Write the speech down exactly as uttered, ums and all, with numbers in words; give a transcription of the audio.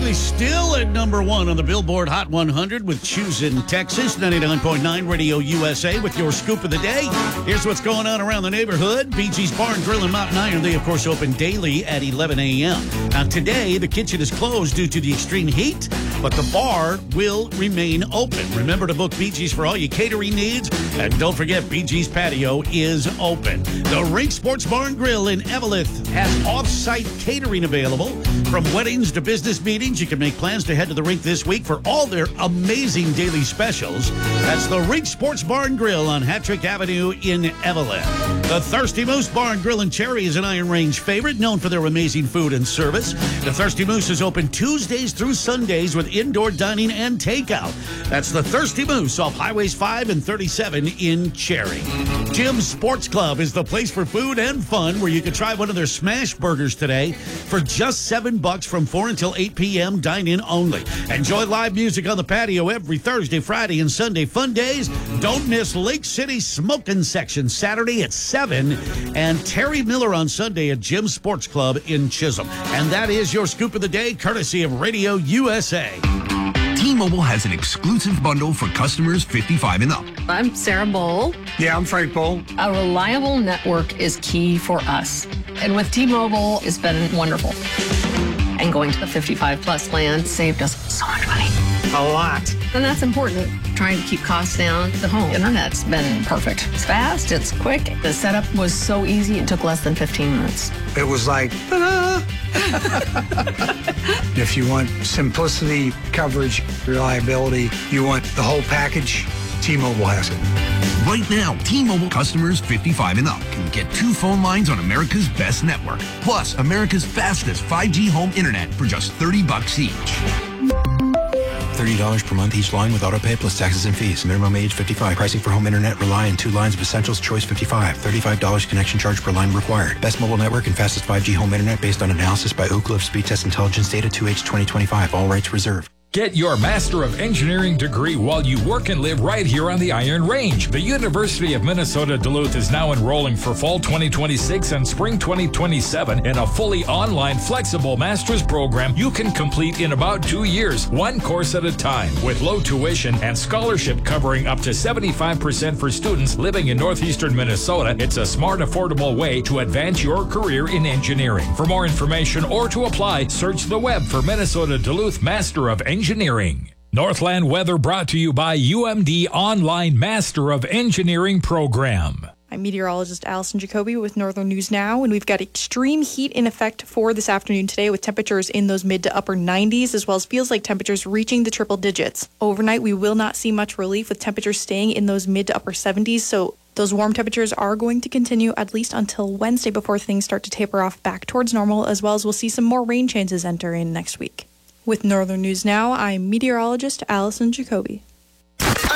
Daily still at number one on the Billboard Hot one hundred with Choosing Texas, ninety-nine point nine Radio U S A with your scoop of the day. Here's what's going on around the neighborhood. B G's Bar and Grill in Mountain Iron, they, of course, open daily at eleven a.m. Now, today, the kitchen is closed due to the extreme heat, but the bar will remain open. Remember to book B G's for all your catering needs, and don't forget, B G's Patio is open. The Rink Sports Bar and Grill in Eveleth has off-site catering available. From weddings to business meetings, you can make plans to head to the rink this week for all their amazing daily specials. That's the Rink Sports Bar and Grill on Hattrick Avenue in Eveleth. The Thirsty Moose Bar and Grill in Cherry is an Iron Range favorite, known for their amazing food and service. The Thirsty Moose is open Tuesdays through Sundays with indoor dining and takeout. That's the Thirsty Moose off Highways five and thirty-seven in Cherry. Jim's Sports Club is the place for food and fun, where you can try one of their smash burgers today for just seven bucks from four until eight p.m. Dine-in only. Enjoy live music on the patio every Thursday, Friday, and Sunday fun days. Don't miss Lake City Smoking Section Saturday at seven and Terry Miller on Sunday at Jim's Sports Club in Chisholm. And that is your scoop of the day, courtesy of Radio U S A. T-Mobile has an exclusive bundle for customers fifty-five and up. I'm Sarah Bowl. Yeah, I'm Frank Bowl. A reliable network is key for us. And with T-Mobile, it's been wonderful. And going to the fifty-five plus plan saved us so much money. A lot. And that's important. Trying to keep costs down. The home internet's been perfect. It's fast, it's quick. The setup was so easy, it took less than fifteen minutes. It was like, ta-da! If you want simplicity, coverage, reliability, you want the whole package, T-Mobile has it. Right now, T-Mobile customers fifty-five and up can get two phone lines on America's best network, plus America's fastest five G home internet for just thirty bucks each. thirty dollars per month each line with autopay plus taxes and fees. Minimum age fifty-five. Pricing for home internet rely on two lines of Essentials Choice fifty-five. thirty-five dollars connection charge per line required. Best mobile network and fastest five G home internet based on analysis by Oak Cliff Speed Test Intelligence Data two H twenty twenty-five. All rights reserved. Get your Master of Engineering degree while you work and live right here on the Iron Range. The University of Minnesota Duluth is now enrolling for fall twenty twenty-six and spring twenty twenty-seven in a fully online, flexible master's program you can complete in about two years, one course at a time, with low tuition and scholarship covering up to seventy-five percent for students living in northeastern Minnesota. It's a smart, affordable way to advance your career in engineering. For more information or to apply, search the web for Minnesota Duluth Master of Engineering. Engineering. Northland Weather brought to you by U M D Online Master of Engineering Program. I'm meteorologist Allison Jacoby with Northern News Now, and we've got extreme heat in effect for this afternoon today, with temperatures in those mid to upper nineties, as well as feels like temperatures reaching the triple digits. Overnight, we will not see much relief, with temperatures staying in those mid to upper seventies, so those warm temperatures are going to continue at least until Wednesday before things start to taper off back towards normal, as well as we'll see some more rain chances enter in next week. With Northern News Now, I'm meteorologist Allison Jacoby.